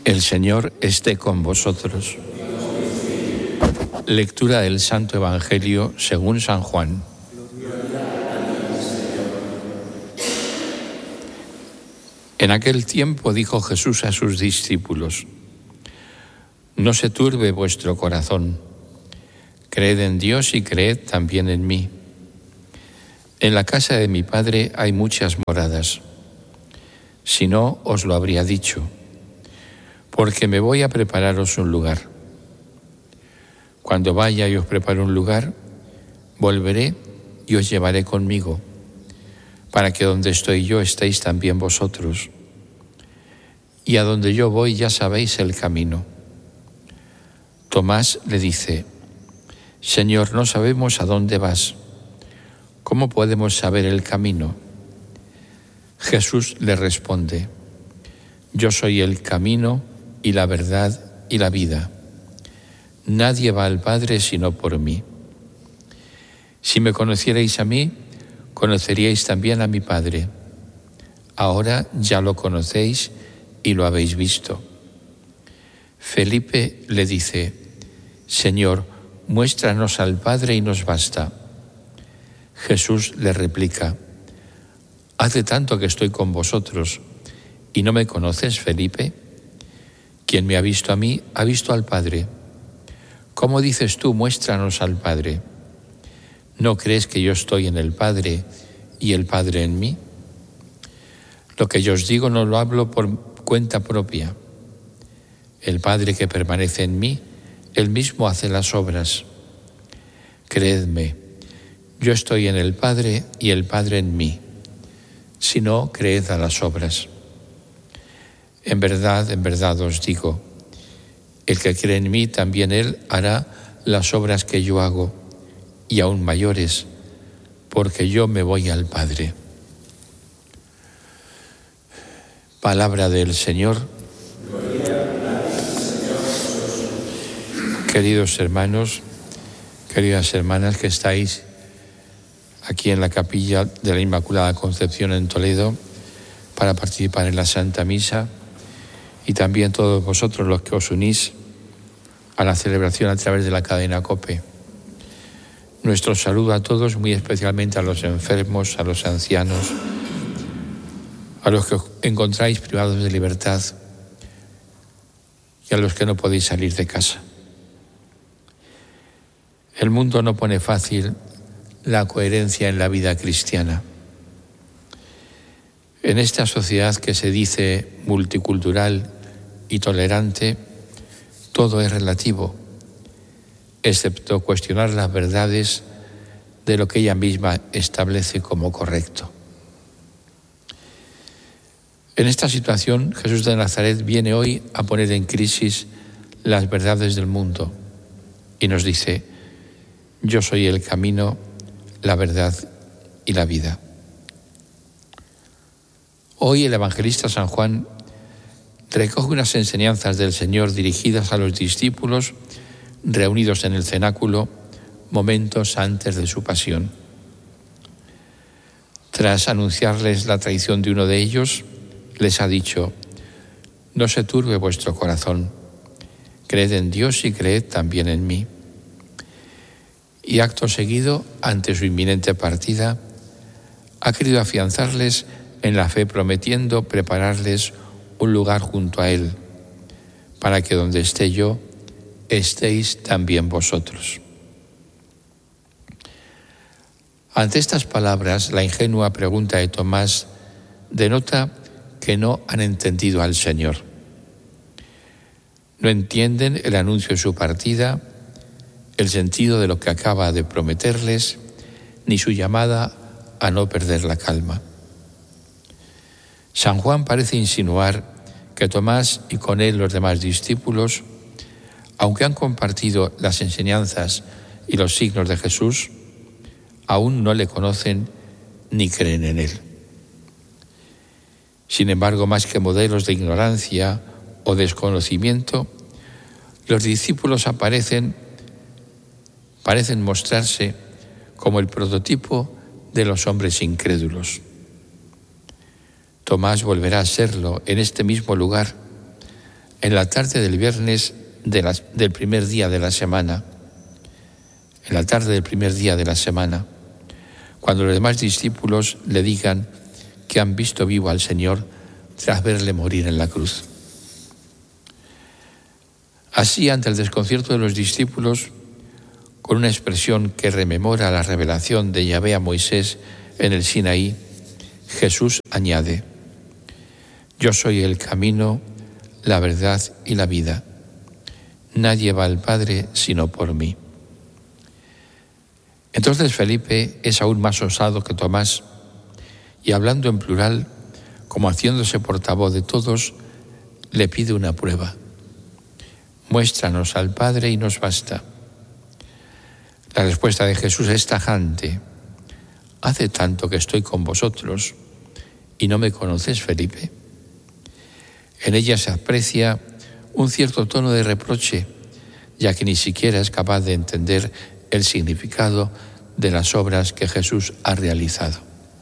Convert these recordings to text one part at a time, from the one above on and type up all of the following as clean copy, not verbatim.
El Señor esté con vosotros. Lectura del Santo Evangelio según San Juan. En aquel tiempo dijo Jesús a sus discípulos: No se turbe vuestro corazón. Creed en Dios y creed también en mí. En la casa de mi Padre hay muchas moradas. Si no, os lo habría dicho, porque me voy a prepararos un lugar. Cuando vaya y os prepare un lugar, volveré y os llevaré conmigo, para que donde estoy yo estéis también vosotros. Y a donde yo voy ya sabéis el camino. Tomás le dice: Señor, no sabemos a dónde vas. ¿Cómo podemos saber el camino? Jesús le responde: Yo soy el camino y la verdad y la vida. Nadie va al Padre sino por mí. Si me conocierais a mí, conoceríais también a mi Padre. Ahora ya lo conocéis y lo habéis visto. Felipe le dice: Señor, muéstranos al Padre y nos basta. Jesús le replica: Hace tanto que estoy con vosotros y no me conoces, Felipe. Quien me ha visto a mí, ha visto al Padre. ¿Cómo dices tú, muéstranos al Padre? ¿No crees que yo estoy en el Padre y el Padre en mí? Lo que yo os digo no lo hablo por cuenta propia. El Padre que permanece en mí, Él mismo hace las obras. Creedme, yo estoy en el Padre y el Padre en mí. Si no, creed a las obras. En verdad os digo, el que cree en mí, también Él hará las obras que yo hago, y aún mayores, porque yo me voy al Padre. Palabra del Señor. Queridos hermanos, queridas hermanas que estáis aquí en la capilla de la Inmaculada Concepción en Toledo para participar en la Santa Misa, y también todos vosotros los que os unís a la celebración a través de la cadena COPE. Nuestro saludo a todos, muy especialmente a los enfermos, a los ancianos, a los que os encontráis privados de libertad y a los que no podéis salir de casa. El mundo no pone fácil la coherencia en la vida cristiana. En esta sociedad que se dice multicultural y tolerante, todo es relativo, excepto cuestionar las verdades de lo que ella misma establece como correcto. En esta situación, Jesús de Nazaret viene hoy a poner en crisis las verdades del mundo y nos dice: Yo soy el camino, la verdad y la vida. Hoy el evangelista San Juan recoge unas enseñanzas del Señor dirigidas a los discípulos reunidos en el cenáculo momentos antes de su pasión. Tras anunciarles la traición de uno de ellos, les ha dicho: No se turbe vuestro corazón, creed en Dios y creed también en mí. Y acto seguido, ante su inminente partida, ha querido afianzarles en la fe, prometiendo prepararles un lugar junto a Él, para que donde esté yo, estéis también vosotros. Ante estas palabras, la ingenua pregunta de Tomás denota que no han entendido al Señor. No entienden el anuncio de su partida, el sentido de lo que acaba de prometerles, ni su llamada a no perder la calma. San Juan parece insinuar que Tomás y con él los demás discípulos, aunque han compartido las enseñanzas y los signos de Jesús, aún no le conocen ni creen en él. Sin embargo, más que modelos de ignorancia o desconocimiento, los discípulos parecen mostrarse como el prototipo de los hombres incrédulos. Tomás volverá a serlo en este mismo lugar, en la tarde del viernes del primer día de la semana, cuando los demás discípulos le digan que han visto vivo al Señor tras verle morir en la cruz. Así, ante el desconcierto de los discípulos, con una expresión que rememora la revelación de Yahvé a Moisés en el Sinaí, Jesús añade: yo soy el camino, la verdad y la vida. Nadie va al Padre sino por mí. Entonces Felipe es aún más osado que Tomás, y hablando en plural, como haciéndose portavoz de todos, le pide una prueba. Muéstranos al Padre y nos basta. La respuesta de Jesús es tajante. Hace tanto que estoy con vosotros y no me conoces, Felipe. En ella se aprecia un cierto tono de reproche, ya que ni siquiera es capaz de entender el significado de las obras que Jesús ha realizado.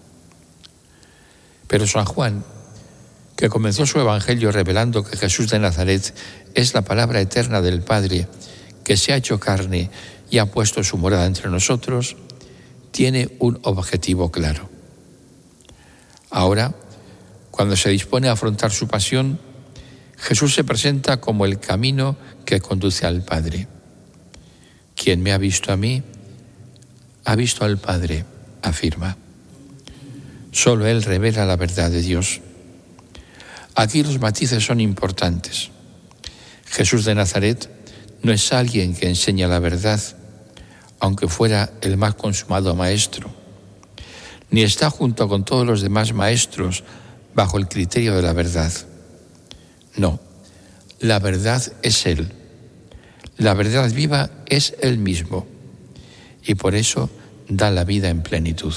Pero San Juan, que comenzó su evangelio revelando que Jesús de Nazaret es la palabra eterna del Padre, que se ha hecho carne y ha puesto su morada entre nosotros, tiene un objetivo claro. Ahora, cuando se dispone a afrontar su pasión, Jesús se presenta como el camino que conduce al Padre. Quien me ha visto a mí, ha visto al Padre, afirma. Solo Él revela la verdad de Dios. Aquí los matices son importantes. Jesús de Nazaret no es alguien que enseña la verdad, aunque fuera el más consumado maestro, ni está junto con todos los demás maestros bajo el criterio de la verdad. No, la verdad es Él. La verdad viva es Él mismo, y por eso da la vida en plenitud.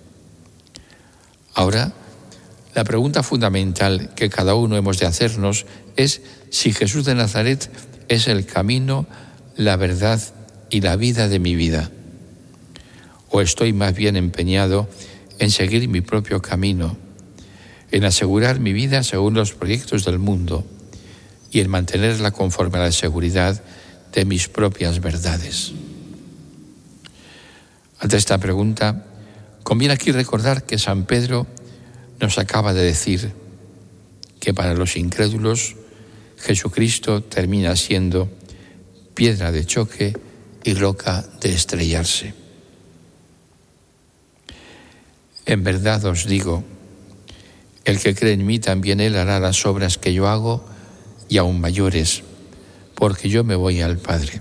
Ahora, la pregunta fundamental que cada uno hemos de hacernos es si Jesús de Nazaret es el camino, la verdad y la vida de mi vida. ¿O estoy más bien empeñado en seguir mi propio camino, en asegurar mi vida según los proyectos del mundo y en mantenerla conforme a la seguridad de mis propias verdades? Ante esta pregunta, conviene aquí recordar que San Pedro nos acaba de decir que para los incrédulos Jesucristo termina siendo piedra de choque y roca de estrellarse. En verdad os digo, el que cree en mí también él hará las obras que yo hago y aún mayores, porque yo me voy al Padre.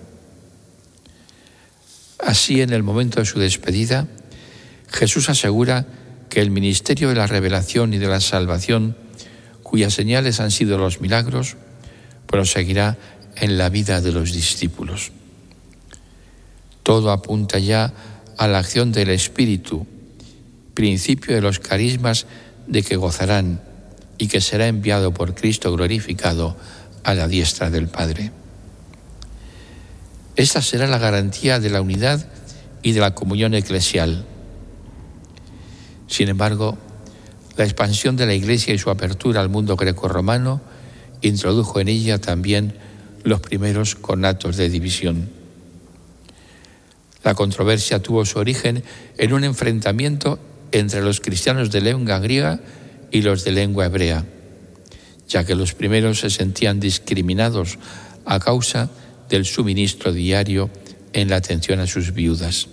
Así, en el momento de su despedida, Jesús asegura que el ministerio de la revelación y de la salvación, cuyas señales han sido los milagros, proseguirá en la vida de los discípulos. Todo apunta ya a la acción del Espíritu, principio de los carismas de que gozarán y que será enviado por Cristo glorificado a la diestra del Padre. Esta será la garantía de la unidad y de la comunión eclesial. Sin embargo, la expansión de la Iglesia y su apertura al mundo grecorromano introdujo en ella también los primeros conatos de división. La controversia tuvo su origen en un enfrentamiento entre los cristianos de lengua griega y los de lengua hebrea, ya que los primeros se sentían discriminados a causa del suministro diario en la atención a sus viudas.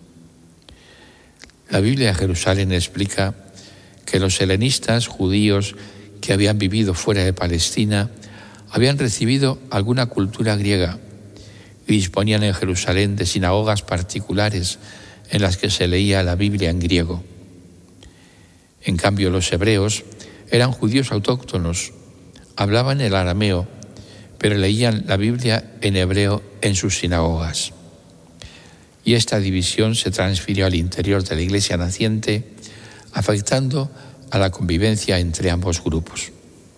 La Biblia de Jerusalén explica que los helenistas judíos que habían vivido fuera de Palestina habían recibido alguna cultura griega y disponían en Jerusalén de sinagogas particulares en las que se leía la Biblia en griego. En cambio, los hebreos eran judíos autóctonos, hablaban el arameo, pero leían la Biblia en hebreo en sus sinagogas. Y esta división se transfirió al interior de la Iglesia naciente, afectando a la convivencia entre ambos grupos.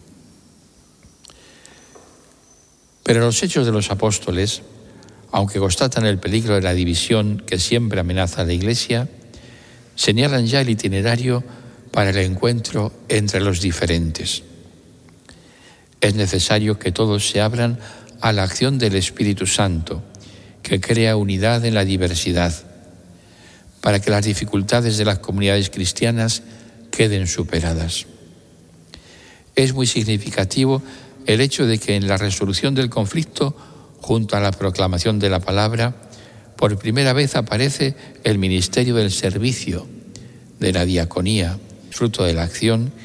Pero los Hechos de los Apóstoles, aunque constatan el peligro de la división que siempre amenaza a la Iglesia, señalan ya el itinerario para el encuentro entre los diferentes. Es necesario que todos se abran a la acción del Espíritu Santo, que crea unidad en la diversidad, para que las dificultades de las comunidades cristianas queden superadas. Es muy significativo el hecho de que en la resolución del conflicto, junto a la proclamación de la palabra, por primera vez aparece el ministerio del servicio, de la diaconía, fruto de la acción